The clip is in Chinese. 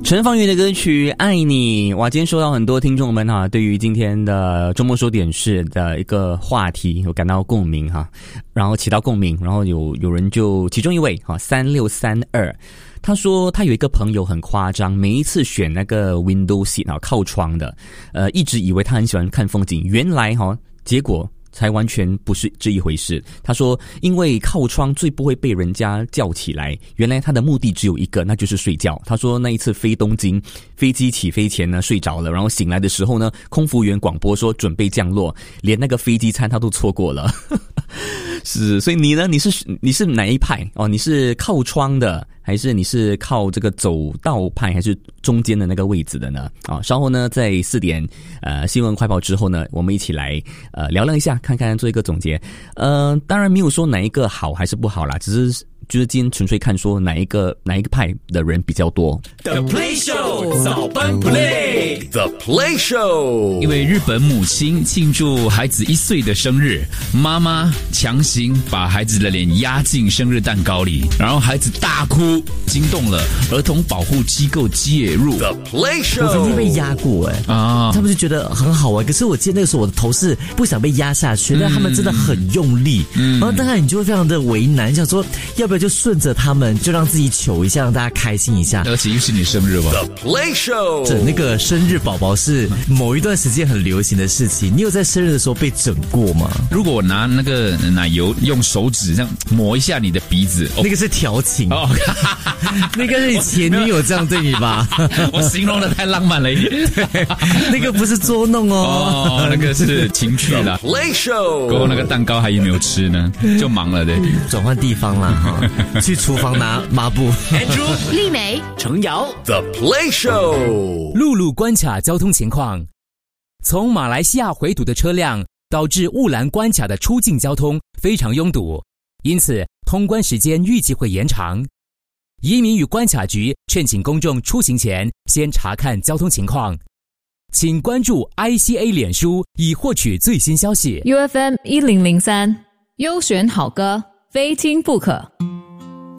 陈芳语的歌曲《爱你》，哇，今天收到很多听众们哈，对于今天的周末说点事的一个话题有感到共鸣哈，然后起到共鸣，然后有人就其中一位哈3632，他说他有一个朋友很夸张，每一次选那个 window seat 啊靠窗的，一直以为他很喜欢看风景，原来哈结果才完全不是这一回事。他说因为靠窗最不会被人家叫起来，原来他的目的只有一个，那就是睡觉。他说那一次飞东京，飞机起飞前呢睡着了，然后醒来的时候呢，空服员广播说准备降落，连那个飞机餐他都错过了。是，所以你呢？你是哪一派哦？你是靠窗的，还是你是靠这个走道派，还是中间的那个位置的呢？啊，稍后呢，在4点新闻快报之后呢，我们一起来聊一下，看看做一个总结。当然没有说哪一个好还是不好啦，只是就是今天纯粹看说哪一个派的人比较多。 The Play Show 早班 Play The Play Show， 因为日本母亲庆祝孩子1岁的生日，妈妈强行把孩子的脸压进生日蛋糕里，然后孩子大哭，惊动了儿童保护机构介入。 The Play Show， 我曾经被压过他们就觉得很好玩，可是我记得那个时候我的头是不想被压下去，但他们真的很用力，然后当然你就会非常的为难，想说要不要就顺着他们，就让自己糗一下，让大家开心一下。 而且又是你生日吧 The Play Show， 整那个生日宝宝是某一段时间很流行的事情。你有在生日的时候被整过吗？ 如果我拿那个奶油用手指这样抹一下你的鼻子， 那个是调情哦，那个是你前女友这样对你吧？ 我形容的太浪漫了一点， 那个不是捉弄哦， 那个是情趣啦。 Play Show， 过后那个蛋糕还有没有吃呢？就忙了对， 转换地方啦哈，去厨房拿抹布。 Andrew、 丽美、 程瑶 The Play Show， 陆路关卡交通情况，从马来西亚回堵的车辆导致雾兰关卡的出境交通非常拥堵，因此通关时间预计会延长。移民与关卡局劝请公众出行前先查看交通情况，请关注 ICA 脸书以获取最新消息。 UFM 1003优选好歌，非听不可。